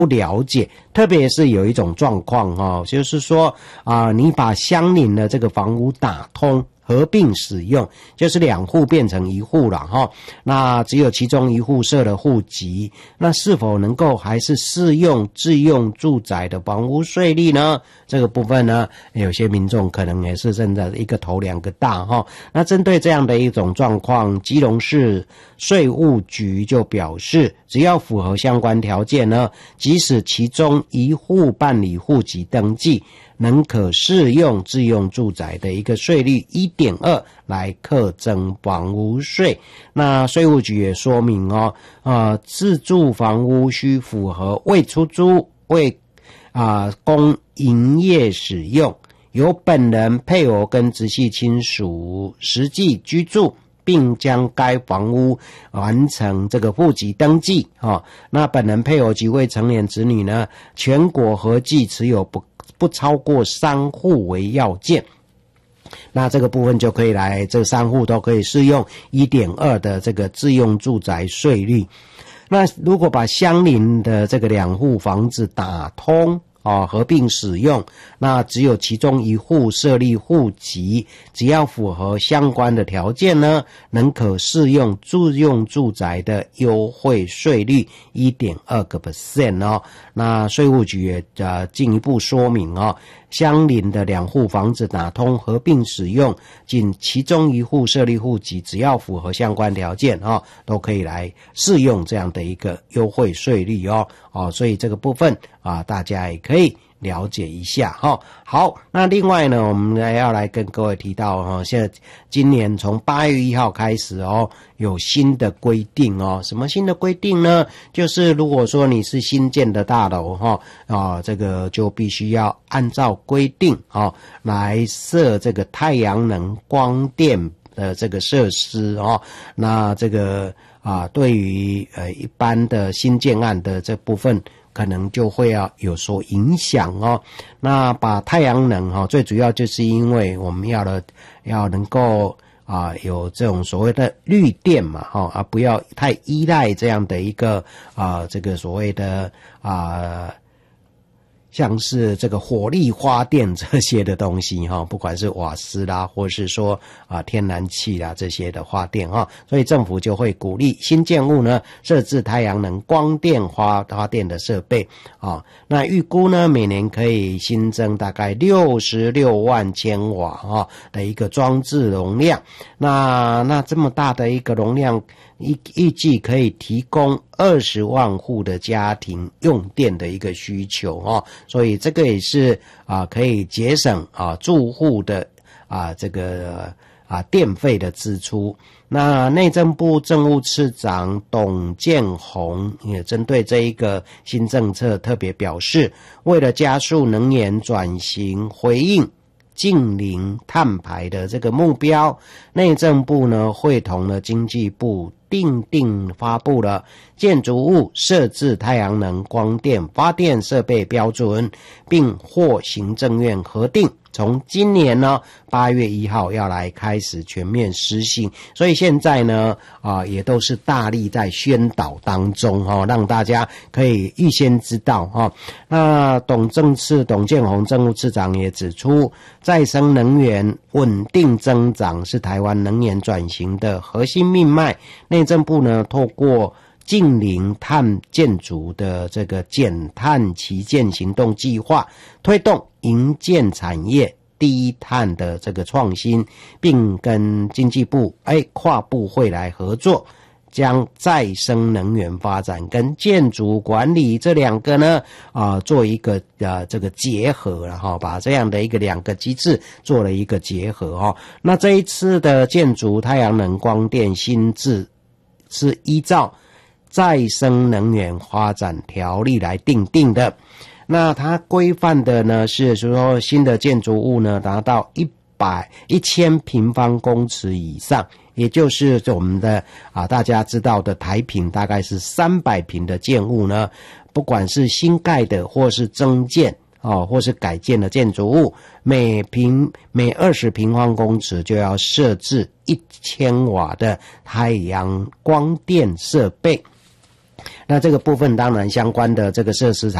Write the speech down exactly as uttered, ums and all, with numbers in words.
不了解，特别是有一种状况哈，就是说啊、呃，你把相邻的这个房屋打通合并使用，就是两户变成一户了哈。那只有其中一户设了户籍，那是否能够还是适用自用住宅的房屋税率呢？这个部分呢，有些民众可能也是真的一个头两个大哈。那针对这样的一种状况，基隆市税务局就表示，只要符合相关条件呢，即使其中一户办理户籍登记，能可适用自用住宅的一个税率 一点二 来课征房屋税。那税务局也说明哦，呃，自住房屋需符合未出租、未啊、呃、供营业使用，由本人、配偶跟直系亲属实际居住，并将该房屋完成这个户籍登记哦。那本人、配偶及未成年子女呢，全国合计持有不不超过三户为要件。那这个部分就可以来，这三户都可以适用 一点二 的这个自用住宅税率。那如果把相邻的这个两户房子打通哦，合并使用，那只有其中一户设立户籍，只要符合相关的条件呢，能可适用自用住宅的优惠税率 一点二 个 percent 哦。那税务局也呃进一步说明哦，相邻的两户房子打通合并使用，仅其中一户设立户籍，只要符合相关条件哦，都可以来适用这样的一个优惠税率哦哦，所以这个部分啊，大家也可以了解一下哈。好，那另外呢，我们还要来跟各位提到哈，现在今年从八月一号开始哦，有新的规定哦。什么新的规定呢？就是如果说你是新建的大楼哈啊，这个就必须要按照规定哦来设这个太阳能光电的这个设施哦。那这个啊，对于呃一般的新建案的这部分，可能就会要有所影响哦。那把太阳能哈、哦，最主要就是因为我们要的要能够啊有这种所谓的绿电嘛哈、哦、啊，不要太依赖这样的一个啊这个所谓的啊。像是这个火力发电这些的东西哈，不管是瓦斯啦，或是说啊天然气啦这些的发电哈，所以政府就会鼓励新建物呢设置太阳能光电发发电的设备啊。那预估呢每年可以新增大概六十六万千瓦哈的一个装置容量。那那这么大的一个容量，预预计可以提供二十万户的家庭用电的一个需求哦，所以这个也是啊可以节省啊住户的啊这个啊电费的支出。那内政部政务次长董建宏也针对这一个新政策特别表示，为了加速能源转型，回应净零碳排的这个目标，内政部呢会同了经济部订定发布了建筑物设置太阳能光电发电设备标准，并获行政院核定。从今年呢八月一号要来开始全面实行，所以现在呢啊也都是大力在宣导当中哈、哦，让大家可以预先知道哈、哦。那董政次董建宏政务次长也指出，再生能源稳定增长是台湾能源转型的核心命脉。内政部呢透过净零碳建筑的这个减碳旗舰行动计划，推动营建产业低碳的这个创新，并跟经济部哎跨部会来合作，将再生能源发展跟建筑管理这两个呢啊、呃、做一个呃这个结合，然后把这样的一个两个机制做了一个结合哦。那这一次的建筑太阳能光电新制是依照再生能源发展条例来订定的。那它规范的呢是说新的建筑物呢达到一百一千平方公尺以上，也就是我们的啊大家知道的台坪大概是三百平的建物呢，不管是新盖的或是增建哦，或是改建的建筑物，每平每二十平方公尺就要设置一千瓦的太阳光电设备。 那这个部分当然相关的这个设施